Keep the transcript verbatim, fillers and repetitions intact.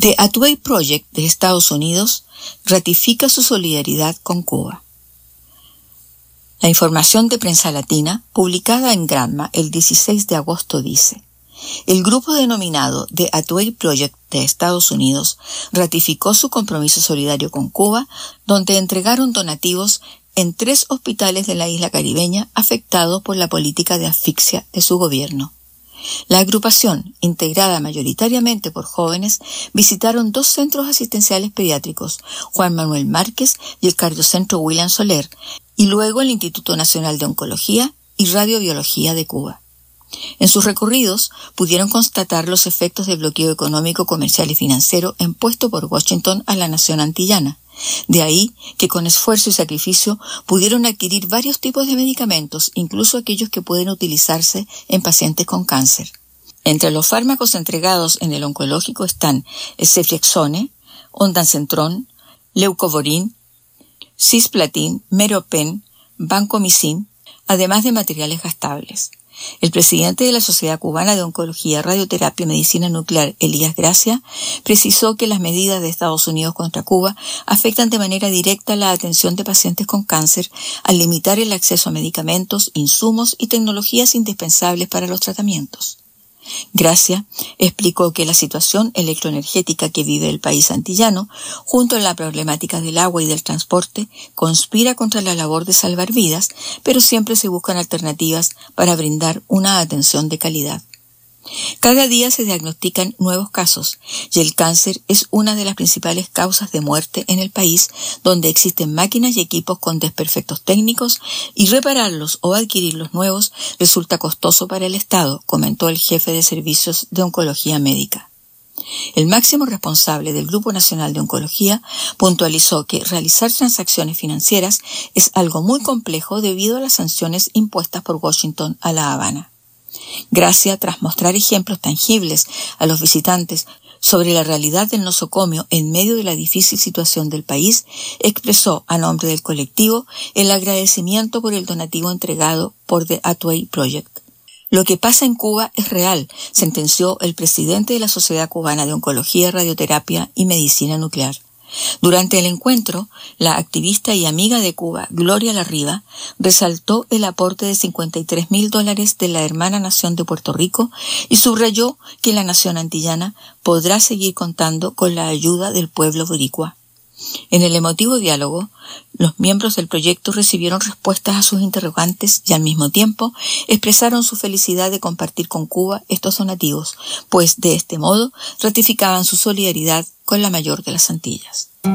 The Atuay Project de Estados Unidos ratifica su solidaridad con Cuba. La información de Prensa Latina, publicada en Granma el dieciséis de agosto, dice: el grupo denominado The Atuay Project de Estados Unidos ratificó su compromiso solidario con Cuba, donde entregaron donativos en tres hospitales de la isla caribeña afectados por la política de asfixia de su gobierno. La agrupación, integrada mayoritariamente por jóvenes, visitaron dos centros asistenciales pediátricos, Juan Manuel Márquez y el Cardiocentro William Soler, y luego el Instituto Nacional de Oncología y Radiobiología de Cuba. En sus recorridos pudieron constatar los efectos del bloqueo económico, comercial y financiero impuesto por Washington a la nación antillana. De ahí que con esfuerzo y sacrificio pudieron adquirir varios tipos de medicamentos, incluso aquellos que pueden utilizarse en pacientes con cáncer. Entre los fármacos entregados en el oncológico están el ceftriaxone, ondansetron, leucovorin, cisplatin, meropen, vancomicin, además de materiales gastables. El presidente de la Sociedad Cubana de Oncología, Radioterapia y Medicina Nuclear, Elías Gracia, precisó que las medidas de Estados Unidos contra Cuba afectan de manera directa la atención de pacientes con cáncer al limitar el acceso a medicamentos, insumos y tecnologías indispensables para los tratamientos. Gracia explicó que la situación electroenergética que vive el país antillano, junto a la problemática del agua y del transporte, conspira contra la labor de salvar vidas, pero siempre se buscan alternativas para brindar una atención de calidad. Cada día se diagnostican nuevos casos y el cáncer es una de las principales causas de muerte en el país, donde existen máquinas y equipos con desperfectos técnicos y repararlos o adquirir los nuevos resulta costoso para el Estado, comentó el jefe de servicios de oncología médica. El máximo responsable del Grupo Nacional de Oncología puntualizó que realizar transacciones financieras es algo muy complejo debido a las sanciones impuestas por Washington a La Habana. Gracia, tras mostrar ejemplos tangibles a los visitantes sobre la realidad del nosocomio en medio de la difícil situación del país, expresó a nombre del colectivo el agradecimiento por el donativo entregado por The Atuay Project. Lo que pasa en Cuba es real, sentenció el presidente de la Sociedad Cubana de Oncología, Radioterapia y Medicina Nuclear. Durante el encuentro, la activista y amiga de Cuba, Gloria Larriba, resaltó el aporte de cincuenta y tres mil dólares de la hermana nación de Puerto Rico y subrayó que la nación antillana podrá seguir contando con la ayuda del pueblo boricua. En el emotivo diálogo, los miembros del proyecto recibieron respuestas a sus interrogantes y al mismo tiempo expresaron su felicidad de compartir con Cuba estos donativos, pues de este modo ratificaban su solidaridad con la mayor de las Antillas.